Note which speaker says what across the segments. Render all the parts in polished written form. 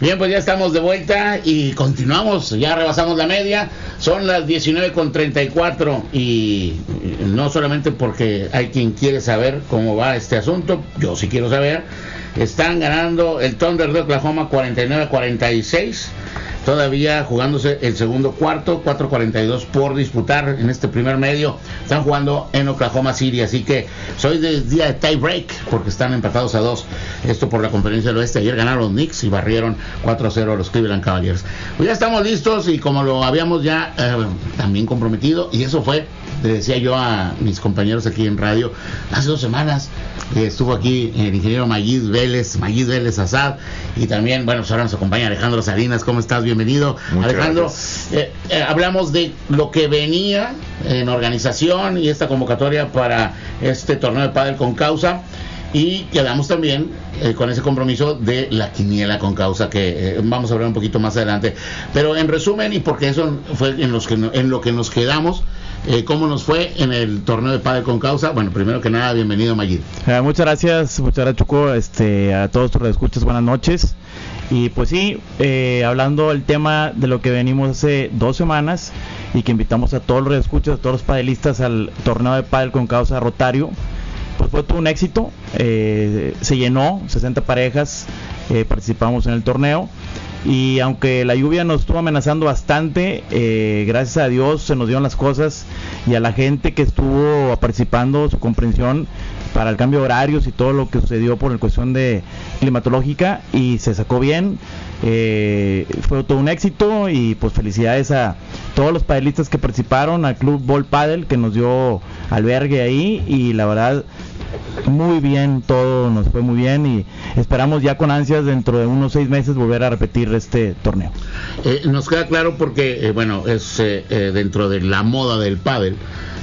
Speaker 1: Bien, pues ya estamos de vuelta y continuamos, ya rebasamos la media, son las 19:34 y no solamente porque hay quien quiere saber cómo va este asunto, yo sí quiero saber. Están ganando el Thunder de Oklahoma 49-46, todavía jugándose el segundo cuarto, 4:42 por disputar en este primer medio. Están jugando en Oklahoma City, así que hoy es día de tie break porque están empatados a 2, esto por la Conferencia del Oeste. Ayer ganaron los Knicks y barrieron 4-0 a los Cleveland Cavaliers. Pues ya estamos listos y como lo habíamos ya también comprometido, y eso fue, le decía yo a mis compañeros aquí en radio hace 2 semanas, estuvo aquí el ingeniero Mayid Vélez Azad, y también, bueno, pues ahora nos acompaña Alejandro Salinas. ¿Cómo estás? Bienvenido. Muchas Alejandro. Hablamos de lo que venía en organización y esta convocatoria para este torneo de pádel con causa, y quedamos también con ese compromiso de la quiniela con causa, que vamos a hablar un poquito más adelante, pero en resumen, y porque eso fue en lo que nos quedamos, ¿cómo nos fue en el torneo de pádel con causa? Bueno, primero que nada, bienvenido, Mayid.
Speaker 2: Muchas gracias, Choco, a todos tus escuchas, buenas noches. Y pues sí, hablando del tema de lo que venimos hace 2 semanas y que invitamos a todos los escuchas, a todos los padelistas al torneo de pádel con causa Rotario, pues fue todo un éxito, se llenó, 60 parejas participamos en el torneo. Y aunque la lluvia nos estuvo amenazando bastante, gracias a Dios se nos dieron las cosas, y a la gente que estuvo participando, su comprensión para el cambio de horarios y todo lo que sucedió por la cuestión de climatológica, y se sacó bien. Fue todo un éxito, y pues felicidades a todos los padelistas que participaron, al Club Ball Padel que nos dio albergue ahí, y la verdad muy bien, todo nos fue muy bien, y esperamos ya con ansias dentro de unos 6 meses volver a repetir este torneo.
Speaker 1: Nos queda claro porque bueno, es dentro de la moda del pádel,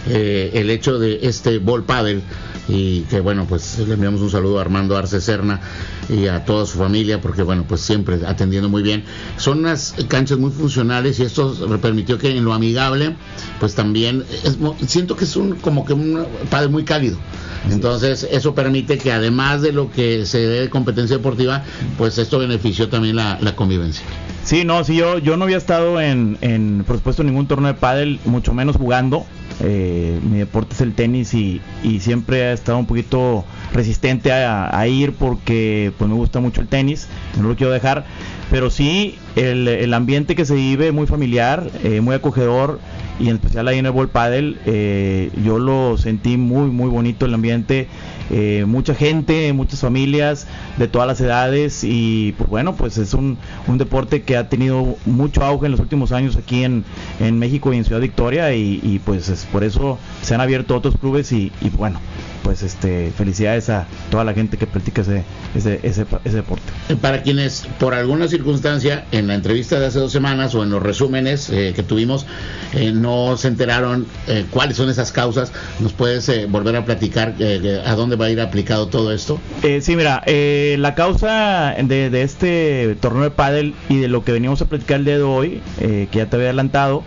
Speaker 1: el hecho de este Ball Padel, y que bueno, pues le enviamos un saludo a Armando Arce Serna y a toda su familia, porque bueno, pues siempre atendiendo muy bien. Son unas canchas muy funcionales, y esto permitió que en lo amigable, pues también siento que es como que un pádel muy cálido. Entonces eso permite que, además de lo que se dé de competencia deportiva, pues esto benefició también la convivencia.
Speaker 2: Sí, yo no había estado por supuesto, en ningún torneo de pádel, mucho menos jugando. Mi deporte es el tenis, y siempre he estado un poquito resistente a ir, porque pues me gusta mucho el tenis, no lo quiero dejar, pero sí el ambiente que se vive muy familiar, muy acogedor, y en especial ahí en el Ball Padel, yo lo sentí muy muy bonito el ambiente, mucha gente, muchas familias de todas las edades, y pues bueno, pues es un deporte que ha tenido mucho auge en los últimos años aquí en México y en Ciudad Victoria, y pues por eso se han abierto otros clubes, y bueno, pues felicidades a toda la gente que practica ese deporte.
Speaker 1: Para quienes por alguna circunstancia en la entrevista de hace 2 semanas o en los resúmenes que tuvimos no se enteraron cuáles son esas causas, ¿nos puedes volver a platicar a dónde va a ir aplicado todo esto?
Speaker 2: Sí, mira, la causa de este torneo de pádel y de lo que venimos a platicar el día de hoy, que ya te había adelantado,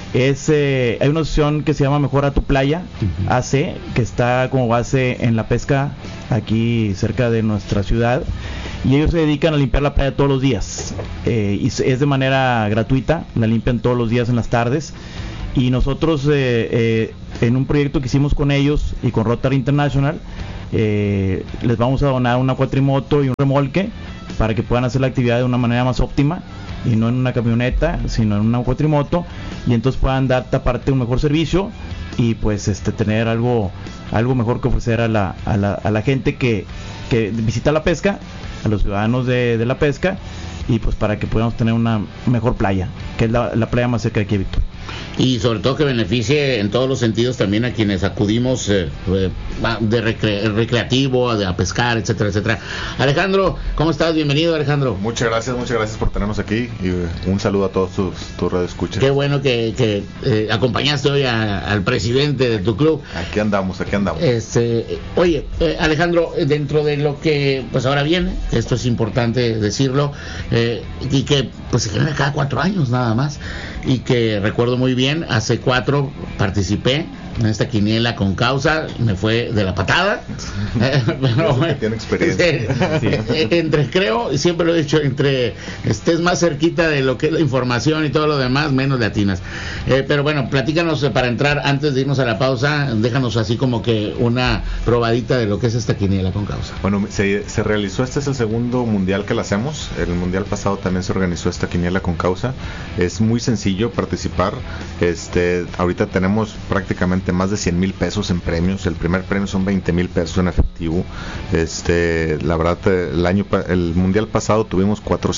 Speaker 2: hay una asociación que se llama Mejora tu Playa, AC, que está como base en La Pesca, aquí cerca de nuestra ciudad, y ellos se dedican a limpiar la playa todos los días, y es de manera gratuita, la limpian todos los días en las tardes, y nosotros en un proyecto que hicimos con ellos y con Rotary International, les vamos a donar una cuatrimoto y un remolque para que puedan hacer la actividad de una manera más óptima, y no en una camioneta, sino en una cuatrimoto, y entonces puedan darte aparte un mejor servicio, y pues tener algo mejor que ofrecer a la gente que visita la pesca, a los ciudadanos de la pesca, y pues para que podamos tener una mejor playa, que es la playa más cerca de aquí de Victoria.
Speaker 1: Y sobre todo que beneficie en todos los sentidos también a quienes acudimos de recreativo, a pescar, etcétera, etcétera. Alejandro, ¿cómo estás? Bienvenido, Alejandro.
Speaker 3: Muchas gracias por tenernos aquí, y un saludo a todos tus radioescuchas.
Speaker 1: Qué bueno que acompañaste hoy al presidente de tu club.
Speaker 3: Aquí andamos.
Speaker 1: Oye, Alejandro, dentro de lo que pues ahora viene, esto es importante decirlo, y que pues se genera cada 4 años nada más, y que recuerdo muy bien bien, hace 4 participé en esta quiniela con causa, me fue de la patada.
Speaker 3: Pero, tiene experiencia.
Speaker 1: Entre, creo, siempre lo he dicho, entre estés más cerquita de lo que es la información y todo lo demás, menos latinas. Pero bueno, platícanos para entrar, antes de irnos a la pausa, déjanos así como que una probadita de lo que es esta quiniela con causa.
Speaker 3: Bueno, se realizó, este es el segundo mundial que la hacemos. El mundial pasado también se organizó esta quiniela con causa. Es muy sencillo participar. Ahorita tenemos prácticamente más de 100,000 pesos en premios. El primer premio son 20,000 pesos en efectivo. La verdad, el mundial pasado tuvimos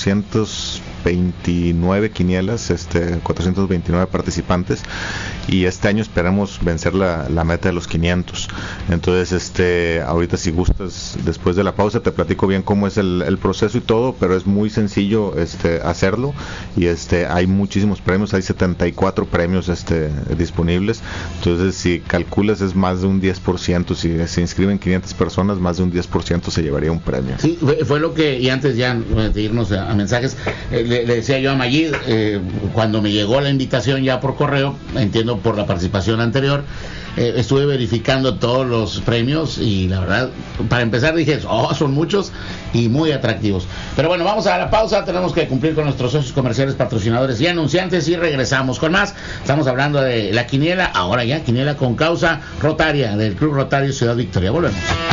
Speaker 3: 429 quinielas, 429 participantes, y este año esperamos vencer la meta de los 500. Entonces, ahorita si gustas, después de la pausa te platico bien cómo es el proceso y todo, pero es muy sencillo hacerlo, y hay muchísimos premios, hay 74 premios disponibles. Entonces, si calculas, es más de un 10%. Si se inscriben 500 personas, más de un 10% se llevaría un premio.
Speaker 1: Sí, fue lo que, y antes ya de irnos a mensajes, le decía yo a Mayid, cuando me llegó la invitación ya por correo, entiendo por la participación anterior, estuve verificando todos los premios y la verdad, para empezar dije, son muchos y muy atractivos. Pero bueno, vamos a la pausa, tenemos que cumplir con nuestros socios comerciales, patrocinadores y anunciantes, y regresamos con más. Estamos hablando de la quiniela, ahora ya quiniela con causa rotaria del Club Rotario Ciudad Victoria. Volvemos.